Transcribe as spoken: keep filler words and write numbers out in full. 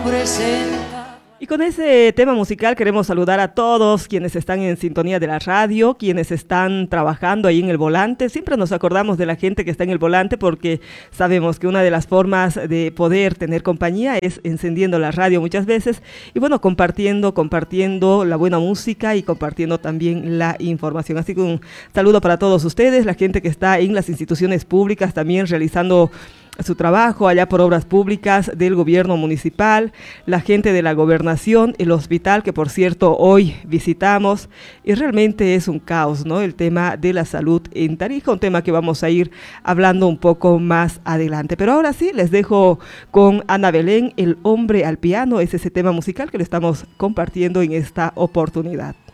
presenta. Y con ese tema musical queremos saludar a todos quienes están en sintonía de la radio, quienes están trabajando ahí en el volante. Siempre nos acordamos de la gente que está en el volante porque sabemos que una de las formas de poder tener compañía es encendiendo la radio muchas veces y bueno, compartiendo, compartiendo la buena música y compartiendo también la información. Así que un saludo para todos ustedes, la gente que está en las instituciones públicas también realizando su trabajo allá por obras públicas del gobierno municipal, la gente de la gobernación, el hospital que por cierto hoy visitamos y realmente es un caos, ¿no? El tema de la salud en Tarija, un tema que vamos a ir hablando un poco más adelante. Pero ahora sí, les dejo con Ana Belén, El hombre al piano, es ese tema musical que le estamos compartiendo en esta oportunidad.